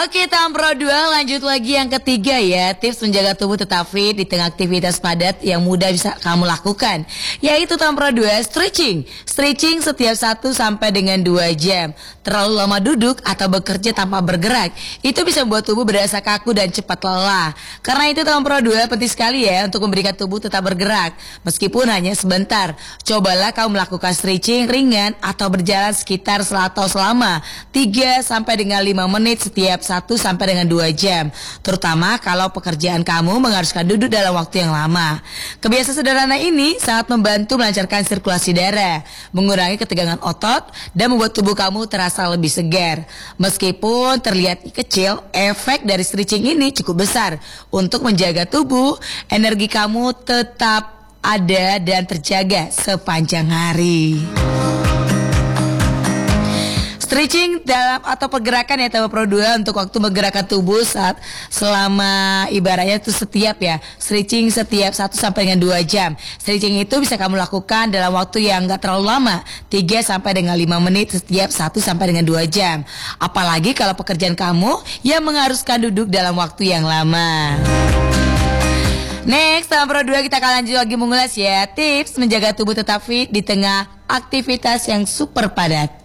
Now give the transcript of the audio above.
Oke, tahap Pro 2 lanjut lagi yang ketiga ya. Tips menjaga tubuh tetap fit di tengah aktivitas padat yang mudah bisa kamu lakukan, yaitu tahap Pro 2 stretching. Stretching setiap 1 sampai dengan 2 jam. Terlalu lama duduk atau bekerja tanpa bergerak, itu bisa membuat tubuh berasa kaku dan cepat lelah. Karena itu tahap Pro 2 penting sekali ya untuk memberikan tubuh tetap bergerak, meskipun hanya sebentar. Cobalah kamu melakukan stretching ringan atau berjalan sekitar selama 3 sampai dengan 5 menit setiap 1 sampai dengan 2 jam, terutama kalau pekerjaan kamu mengharuskan duduk dalam waktu yang lama. Kebiasaan sederhana ini sangat membantu melancarkan sirkulasi darah, mengurangi ketegangan otot, dan membuat tubuh kamu terasa lebih segar. Meskipun terlihat kecil, efek dari stretching ini cukup besar untuk menjaga tubuh, energi kamu tetap ada dan terjaga sepanjang hari. Stretching dalam atau pergerakan ya tahap Pro 2 untuk waktu menggerakkan tubuh saat selama ibaratnya itu setiap ya. Stretching setiap 1 sampai dengan 2 jam. Stretching itu bisa kamu lakukan dalam waktu yang enggak terlalu lama, 3 sampai dengan 5 menit setiap 1 sampai dengan 2 jam. Apalagi kalau pekerjaan kamu yang mengharuskan duduk dalam waktu yang lama. Next, tahap Pro 2 kita akan lanjut lagi mengulas ya tips menjaga tubuh tetap fit di tengah aktivitas yang super padat.